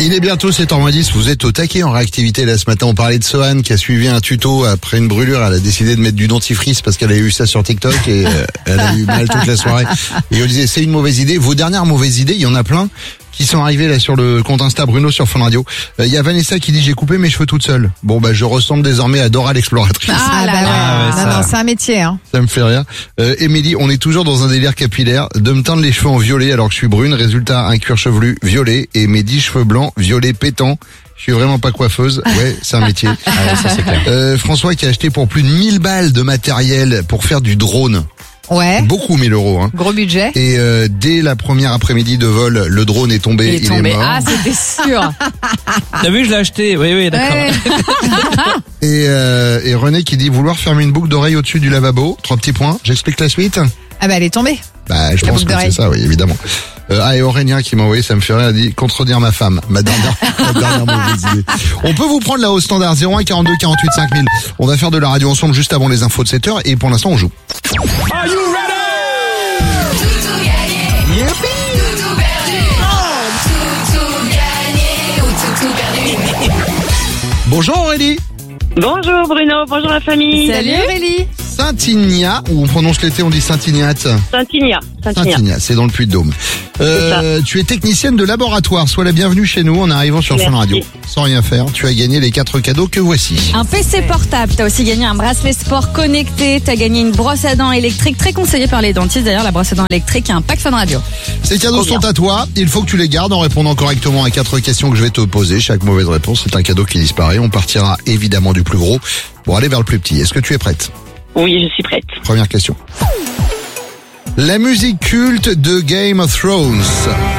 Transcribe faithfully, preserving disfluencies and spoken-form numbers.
Il est bientôt sept heures moins dix, vous êtes au taquet en réactivité là ce matin. On parlait de Sohan qui a suivi un tuto après une brûlure. Elle a décidé de mettre du dentifrice parce qu'elle a eu ça sur TikTok et euh, elle a eu mal toute la soirée. Et on disait c'est une mauvaise idée. Vos dernières mauvaises idées, il y en a plein qui sont arrivés là sur le compte Insta Bruno sur Fun Radio. Il euh, y a Vanessa qui dit j'ai coupé mes cheveux toute seule. Bon bah je ressemble désormais à Dora l'exploratrice. Ah là là, Ah ouais, non, ça. non, c'est un métier. Hein. Ça me fait rire. Euh, Émilie, on est toujours dans un délire capillaire de me teindre les cheveux en violet alors que je suis brune. Résultat, un cuir chevelu violet et mes dix cheveux blancs violet pétant. Je suis vraiment pas coiffeuse. Ouais, c'est un métier. Ah ouais, ça c'est clair. Euh, François qui a acheté pour plus de mille balles de matériel pour faire du drone. Ouais, Beaucoup mille euros. Hein. gros budget. Et euh, dès la première après-midi de vol, le drone est tombé. Il est tombé. mort. Ah, c'était sûr. T'as vu, je l'ai acheté. Oui, oui, d'accord. Ouais. Et, euh, et René qui dit vouloir fermer une boucle d'oreille au-dessus du lavabo. Trois petits points. J'explique la suite. Ah bah elle est tombée. Bah, je La pense boucle que c'est d'oreille. ça, oui, évidemment. Euh, ah, et Aurélien qui m'a envoyé, ça me fait rire, elle a dit contredire ma femme. Ma dernière, ma dernière mauvaise idée. On peut vous prendre là au standard zéro un quarante-deux quarante-huit cinq mille. On va faire de la radio ensemble juste avant les infos de sept heures et pour l'instant on joue. Bonjour Aurélie. Bonjour Bruno, bonjour la famille. Salut Aurélie. Saint-Igna, ou on prononce l'été, on dit Saint-Ignat. Saint-Igna. Saint-Igna. Saint-Ignat, c'est dans le Puy-de-Dôme. Euh, tu es technicienne de laboratoire. Sois la bienvenue chez nous en arrivant sur Fun Merci. Radio. Sans rien faire, tu as gagné les quatre cadeaux que voici. Un P C portable, t'as aussi gagné un bracelet sport connecté, t'as gagné une brosse à dents électrique, très conseillée par les dentistes d'ailleurs, la brosse à dents électrique et un pack Fun Radio. Ces cadeaux Trop sont à toi. Il faut que tu les gardes en répondant correctement à quatre questions que je vais te poser. Chaque mauvaise réponse, c'est un cadeau qui disparaît. On partira évidemment du plus gros pour aller vers le plus petit. Est-ce que tu es prête? Oui, je suis prête. Première question. La musique culte de Game of Thrones